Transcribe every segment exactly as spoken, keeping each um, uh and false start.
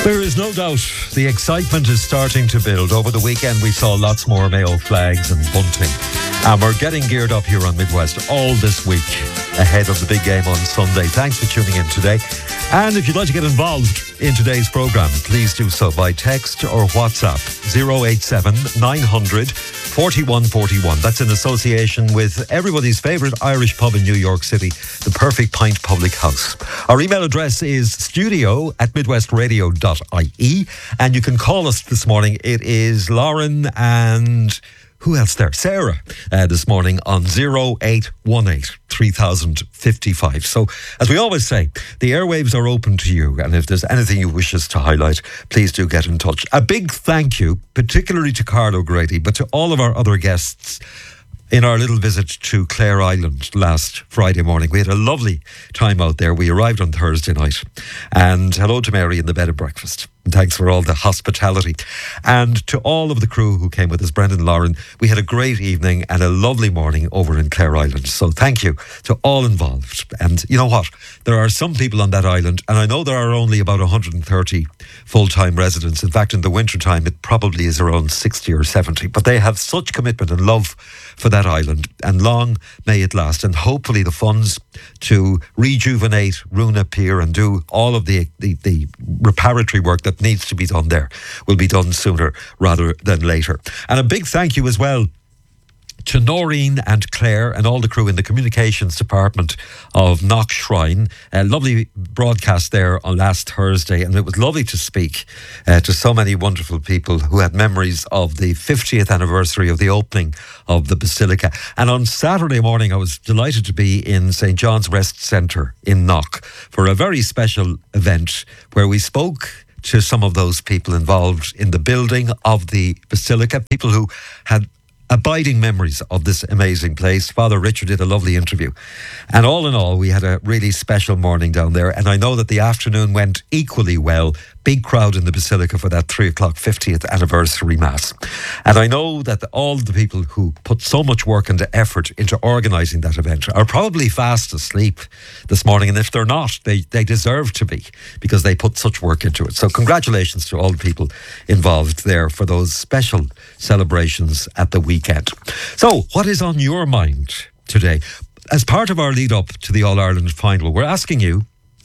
There is no doubt the excitement is starting to build. Over the weekend we saw lots more Mayo flags and bunting, and we're getting geared up here on Midwest all this week ahead of the big game on Sunday. Thanks for tuning in today. And if you'd like to get involved in today's programme, please do so by text or WhatsApp zero eight seven nine hundred forty-one forty-one. That's in association with everybody's favourite Irish pub in New York City, the Perfect Pint Public House. Our email address is studio at midwestradio dot I E, and you can call us this morning. It is Lauren and who else there? Sarah, uh, this morning on zero eight one eight three thousand fifty-five. So, as we always say, the airwaves are open to you, and if there's anything you wish us to highlight, please do get in touch. A big thank you, particularly to Carlo Grady, but to all of our other guests in our little visit to Clare Island last Friday morning. We had a lovely time out there. We arrived on Thursday night. And hello to Mary in the bed of breakfast. And thanks for all the hospitality. And to all of the crew who came with us, Brendan, Lauren, we had a great evening and a lovely morning over in Clare Island. So thank you to all involved. And you know what? There are some people on that island, and I know there are only about one hundred thirty full-time residents. In fact, in the wintertime, it probably is around sixty or seventy. But they have such commitment and love for that island, and long may it last. And hopefully the funds to rejuvenate Runa Pier and do all of the, the, the reparatory work that needs to be done there will be done sooner rather than later. And a big thank you as well to Noreen and Claire and all the crew in the communications department of Knock Shrine. A lovely broadcast there on last Thursday, and it was lovely to speak uh, to so many wonderful people who had memories of the fiftieth anniversary of the opening of the Basilica. And on Saturday morning I was delighted to be in Saint John's Rest Centre in Knock for a very special event where we spoke to some of those people involved in the building of the Basilica, people who had abiding memories of this amazing place. Father Richard did a lovely interview. And all in all, we had a really special morning down there. And I know that the afternoon went equally well. Big crowd in the Basilica for that three o'clock fiftieth anniversary Mass. And I know that all the people who put so much work and effort into organising that event are probably fast asleep this morning. And if they're not, they, they deserve to be, because they put such work into it. So congratulations to all the people involved there for those special celebrations at the weekend. So what is on your mind today? As part of our lead up to the All-Ireland final, we're asking you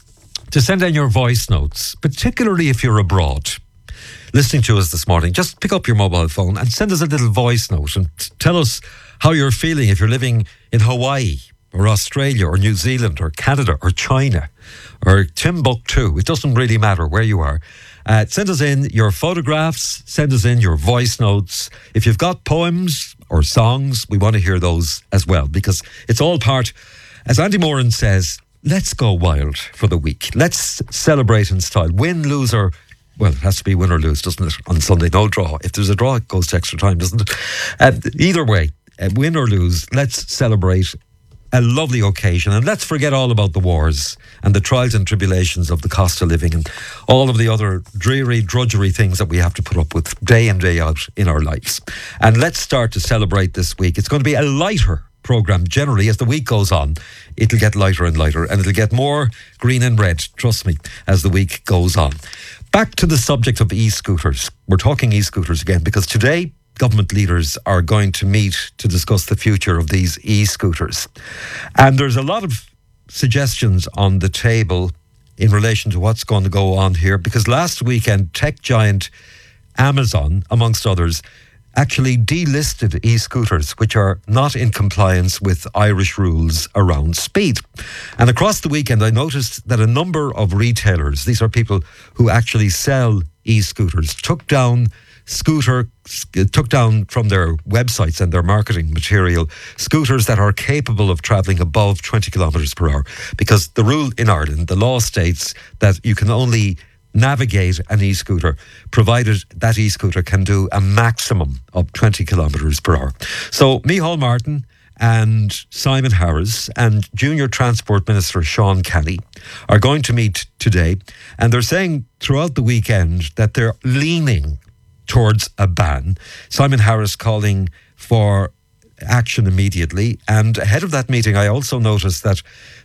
to send in your voice notes, particularly if you're abroad listening to us this morning. Just pick up your mobile phone and send us a little voice note and t- tell us how you're feeling if you're living in Hawaii or Australia or New Zealand or Canada or China or Timbuktu. It doesn't really matter where you are. Uh, send us in your photographs, send us in your voice notes. If you've got poems or songs, we want to hear those as well, because it's all part, as Andy Moran says, let's go wild for the week. Let's celebrate in style. Win, lose, or, well, it has to be win or lose, doesn't it, on Sunday? No draw. If there's a draw, it goes to extra time, doesn't it? Uh, either way, uh, win or lose, let's celebrate a lovely occasion, and let's forget all about the wars and the trials and tribulations of the cost of living and all of the other dreary, drudgery things that we have to put up with day in, day out in our lives. And let's start to celebrate this week. It's going to be a lighter programme generally. As the week goes on, it'll get lighter and lighter, and it'll get more green and red, trust me, as the week goes on. Back to the subject of e-scooters. We're talking e-scooters again, because today government leaders are going to meet to discuss the future of these e-scooters. And there's a lot of suggestions on the table in relation to what's going to go on here, because last weekend tech giant Amazon, amongst others, actually delisted e-scooters which are not in compliance with Irish rules around speed. And across the weekend I noticed that a number of retailers, these are people who actually sell e-scooters, took down scooter took down from their websites and their marketing material scooters that are capable of travelling above twenty kilometres per hour, because the rule in Ireland, the law states that you can only navigate an e-scooter provided that e-scooter can do a maximum of twenty kilometres per hour. So Micheál Martin and Simon Harris and Junior Transport Minister Sean Kelly are going to meet today, and they're saying throughout the weekend that they're leaning towards a ban. Simon Harris calling for action immediately. And ahead of that meeting, I also noticed that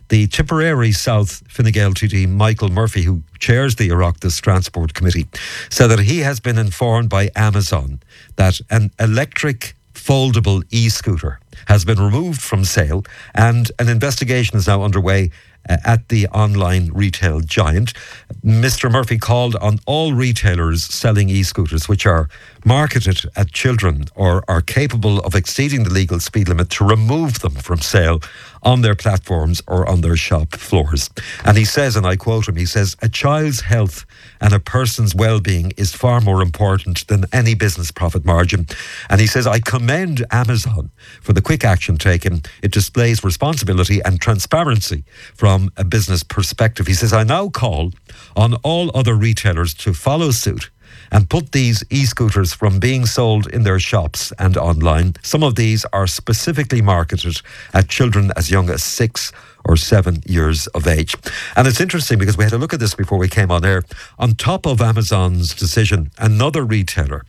the Tipperary South Fine Gael T D Michael Murphy, who chairs the Oireachtas Transport Committee, said that he has been informed by Amazon that an electric foldable e-scooter has been removed from sale, and an investigation is now underway uh, at the online retail giant. Mister Murphy called on all retailers selling e-scooters which are marketed at children or are capable of exceeding the legal speed limit to remove them from sale on their platforms or on their shop floors. And he says, and I quote him, he says, "A child's health and a person's well-being is far more important than any business profit margin." And he says, "I commend Amazon for the quick action taken. It displays responsibility and transparency from a business perspective." He says, "I now call on all other retailers to follow suit and put these e-scooters from being sold in their shops and online. Some of these are specifically marketed at children as young as six or seven years of age." And it's interesting because we had a look at this before we came on air. On top of Amazon's decision, another retailer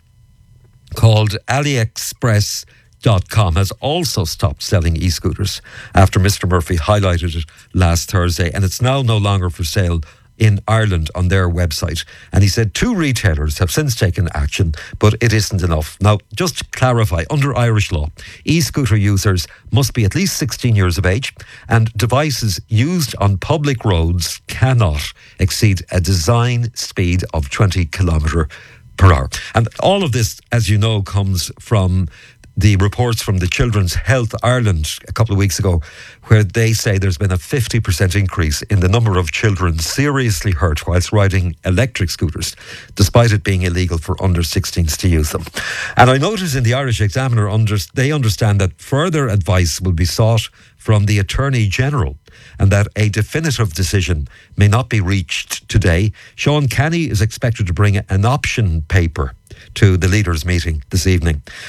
called AliExpress dot com has also stopped selling e-scooters after Mister Murphy highlighted it last Thursday, and it's now no longer for sale in Ireland on their website. And he said two retailers have since taken action, but it isn't enough. Now, just to clarify, under Irish law, e-scooter users must be at least sixteen years of age, and devices used on public roads cannot exceed a design speed of twenty kilometre per hour. And all of this, as you know, comes from the reports from the Children's Health Ireland a couple of weeks ago, where they say there's been a fifty percent increase in the number of children seriously hurt whilst riding electric scooters, despite it being illegal for under sixteens to use them. And I notice in the Irish Examiner, under, they understand that further advice will be sought from the Attorney General and that a definitive decision may not be reached today. Sean Kenny is expected to bring an option paper to the leaders' meeting this evening.